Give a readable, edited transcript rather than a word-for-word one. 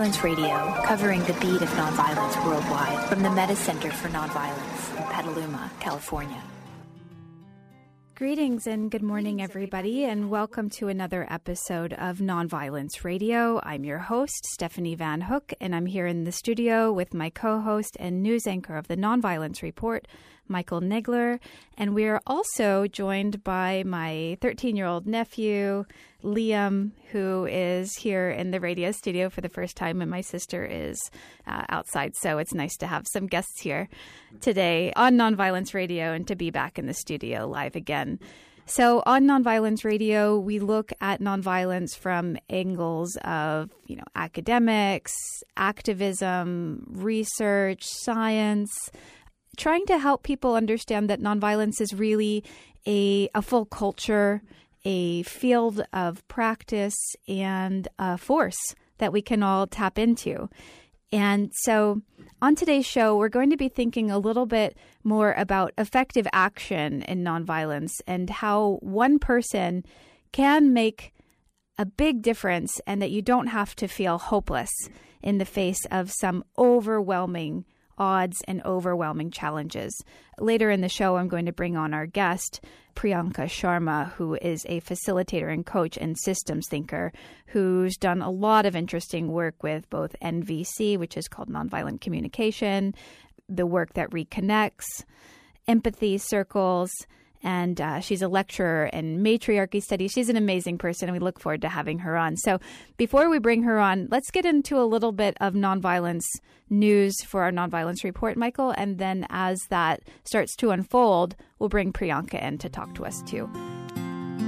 Nonviolence Radio, covering the beat of nonviolence worldwide from the Meta Center for Nonviolence in Petaluma, California. Greetings and good morning, everybody, and welcome to another episode of Nonviolence Radio. I'm your host, Stephanie Van Hook, and I'm here in the studio with my co-host and news anchor of the Nonviolence Report, Michael Nagler, and we are also joined by my 13-year-old nephew, Liam, who is here in the radio studio for the first time, and my sister is outside, so it's nice to have some guests here today on Nonviolence Radio and to be back in the studio live again. So on Nonviolence Radio, we look at nonviolence from angles of, academics, activism, research, science, trying to help people understand that nonviolence is really a full culture, a field of practice, and a force that we can all tap into. And so on today's show, we're going to be thinking a little bit more about effective action in nonviolence and how one person can make a big difference and that you don't have to feel hopeless in the face of some overwhelming odds and overwhelming challenges. Later in the show, I'm going to bring on our guest, Priyanka Sharma, who is a facilitator and coach and systems thinker who's done a lot of interesting work with both NVC, which is called Nonviolent Communication, the work that reconnects, empathy circles, and she's a lecturer in matriarchy studies. She's an amazing person, and we look forward to having her on. So before we bring her on, let's get into a little bit of nonviolence news for our Nonviolence Report, Michael. And then as that starts to unfold, we'll bring Priyanka in to talk to us too.